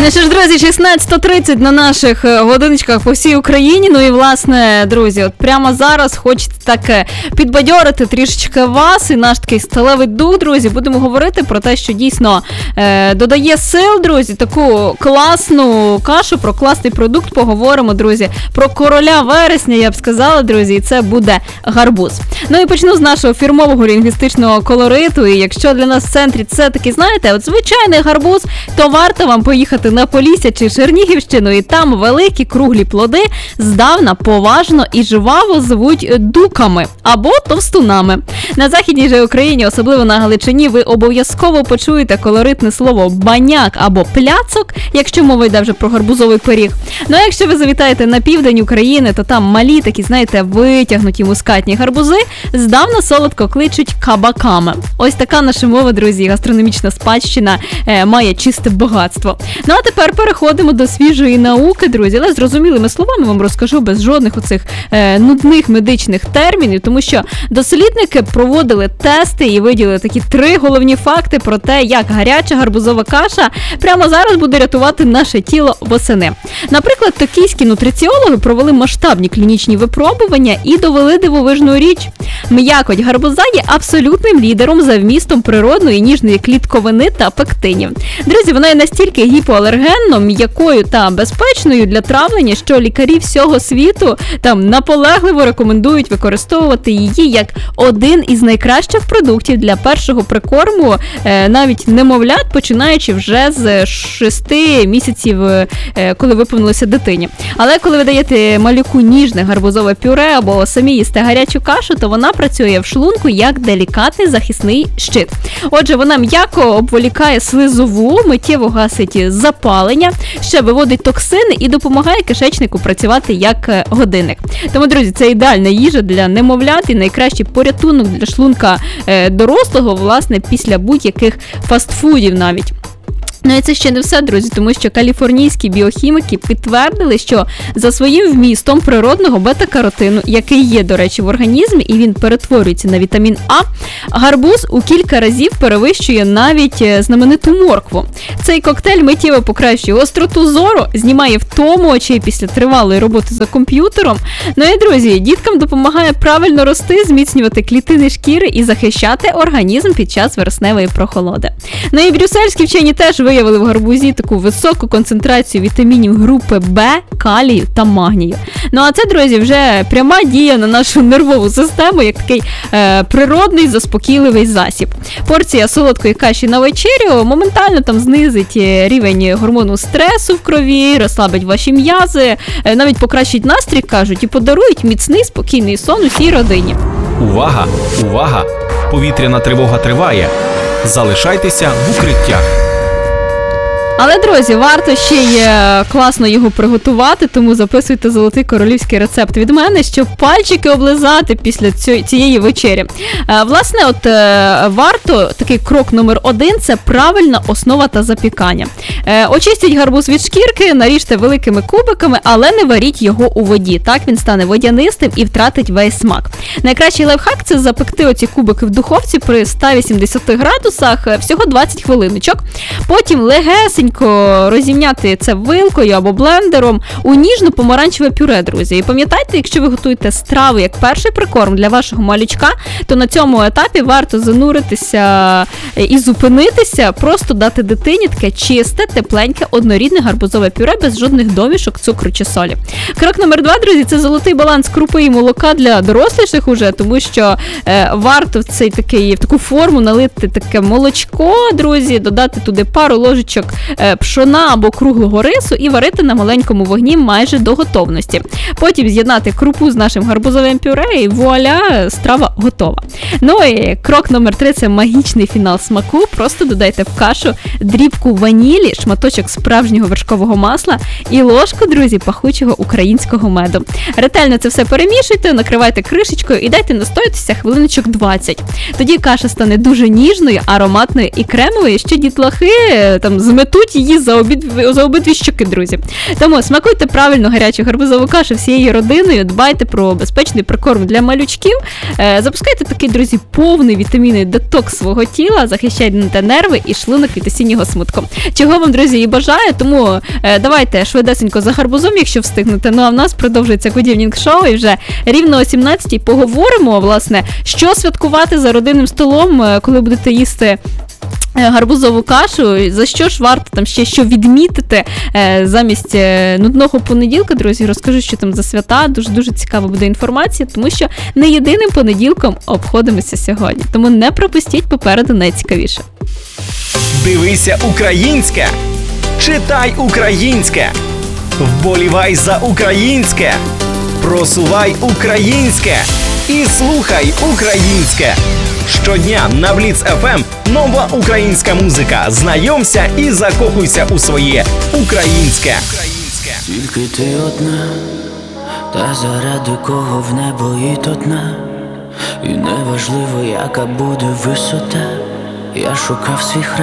Ну що ж, друзі, 16:30 на наших годиночках по всій Україні. Ну і, власне, друзі, от прямо зараз хочеться так підбадьорити трішечки вас і наш такий сталевий дух, друзі. Будемо говорити про те, що дійсно додає сил, друзі, таку класну кашу, про класний продукт поговоримо, друзі, про короля вересня, я б сказала, друзі, і це буде гарбуз. Ну і почну з нашого фірмового лінгвістичного колориту, і якщо для нас в центрі це такий, знаєте, от звичайний гарбуз, то варто вам поїхати на Полісся чи Чернігівщину, і там великі круглі плоди здавна поважно і жваво звуть дуками або товстунами. На Західній же Україні, особливо на Галичині, ви обов'язково почуєте колоритне слово баняк або пляцок, якщо мова йде вже про гарбузовий пиріг. Ну а якщо ви завітаєте на південь України, то там малі такі, знаєте, витягнуті мускатні гарбузи здавна солодко кличуть кабаками. Ось така наша мова, друзі, гастрономічна спадщина має чисте багатство. Ну а тепер переходимо до свіжої науки, друзі, але зрозумілими словами вам розкажу без жодних оцих нудних медичних термінів, тому що дослідники проводили тести і виділили такі 3 головні факти про те, як гаряча гарбузова каша прямо зараз буде рятувати наше тіло восени. Наприклад, токійські нутриціологи провели масштабні клінічні випробування і довели дивовижну річ. М'якоть гарбуза є абсолютним лідером за вмістом природної ніжної клітковини та пектинів. Друзі, вона є настільки гіпоалергенно, м'якою та безпечною для травлення, що лікарі всього світу там наполегливо рекомендують використовувати її як один із найкращих продуктів для першого прикорму навіть немовлят, починаючи вже з 6 місяців, коли виповнилося дитині. Але коли ви даєте малюку ніжне гарбузове пюре або самі їсте гарячу кашу, то вона працює в шлунку як делікатний захисний щит. Отже, вона м'яко обволікає слизову, миттєво гасить запалення, ще виводить токсини і допомагає кишечнику працювати як годинник. Тому, друзі, це ідеальна їжа для немовлят і найкращий порятунок для шлунка дорослого, власне, після будь-яких фастфудів навіть. Ну і це ще не все, друзі, тому що каліфорнійські біохіміки підтвердили, що за своїм вмістом природного бета-каротину, який є, до речі, в організмі, і він перетворюється на вітамін А, гарбуз у кілька разів перевищує навіть знамениту моркву. Цей коктейль миттєво покращує гостроту зору, знімає втому очей після тривалої роботи за комп'ютером. Ну і, друзі, діткам допомагає правильно рости, зміцнювати клітини шкіри і захищати організм під час вересневої прохолоди. Ну і брюссельські вчені теж виявили в гарбузі таку високу концентрацію вітамінів групи Б, калію та магнію. Ну а це, друзі, вже пряма дія на нашу нервову систему, як такий природний заспокійливий засіб. Порція солодкої каші на вечерю моментально там знизить рівень гормону стресу в крові, розслабить ваші м'язи, навіть покращить настрій, кажуть, і подарують міцний, спокійний сон усій родині. Увага! Увага! Повітряна тривога триває. Залишайтеся в укриттях. Але, друзі, варто ще й класно його приготувати, тому записуйте золотий королівський рецепт від мене, щоб пальчики облизати після цієї вечері. Власне, от варто, такий крок номер 1 – це правильна основа та запікання. Очистіть гарбуз від шкірки, наріжте великими кубиками, але не варіть його у воді. Так він стане водянистим і втратить весь смак. Найкращий лайфхак – це запекти оці кубики в духовці при 180 градусах всього 20 хвилиночок. Потім легесенько розімняти це вилкою або блендером у ніжно-помаранчеве пюре, друзі. І пам'ятайте, якщо ви готуєте страву як перший прикорм для вашого малючка, то на цьому етапі варто зануритися і зупинитися, просто дати дитині таке чисте, тепленьке, однорідне гарбузове пюре без жодних домішок, цукру чи солі. Крок номер 2, друзі, це золотий баланс крупи і молока для доросліших уже, тому що варто в таку форму налити таке молочко, друзі, додати туди пару ложечок пшона або круглого рису і варити на маленькому вогні майже до готовності. Потім з'єднати крупу з нашим гарбузовим пюре і вуаля, страва готова. Ну і крок номер 3 – це магічний фінал смаку. Просто додайте в кашу дрібку ванілі, шматочок справжнього вершкового масла і ложку, друзі, пахучого українського меду. Ретельно це все перемішуйте, накривайте кришечкою і дайте настоятися хвилиночок 20. Тоді каша стане дуже ніжною, ароматною і кремовою, що дітлахи там зметуть її за обидві щоки, друзі. Тому смакуйте правильно гарячу гарбузову кашу всією родиною, дбайте про безпечний прикорм для малючків, запускайте такий, друзі, повний вітамінний детокс свого тіла, захищайте нерви і шлунок від осіннього смутку. Чого вам, друзі, друзі, і бажаю. Тому давайте швидесенько за гарбузом, якщо встигнете. Ну а в нас продовжується Good Evening Show, і вже рівно о 17-й поговоримо, власне, що святкувати за родинним столом, коли будете їсти гарбузову кашу, за що ж варто там ще що відмітити замість нудного понеділка, друзі, розкажу, що там за свята, дуже цікава буде інформація, тому що не єдиним понеділком обходимося сьогодні, тому не пропустіть, попереду найцікавіше. Дивися українське, читай українське, вболівай за українське, просувай українське і слухай українське. Щодня на Бліц FM нова українська музика. Знайомся і закохуйся у своє українське. Тільки ти одна, та заради кого в небо і до дна. І неважливо, яка буде висота. Я шукав свій хрест.